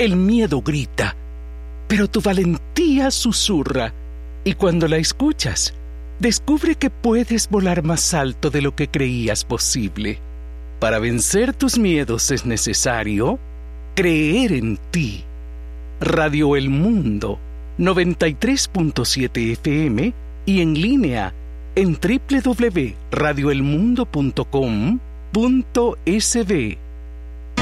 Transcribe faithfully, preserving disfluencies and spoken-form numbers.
El miedo grita, pero tu valentía susurra, y cuando la escuchas, descubre que puedes volar más alto de lo que creías posible. Para vencer tus miedos es necesario creer en ti. Radio El Mundo, noventa y tres punto siete F M y en línea en doble u doble u doble u punto radio el mundo punto com punto es be.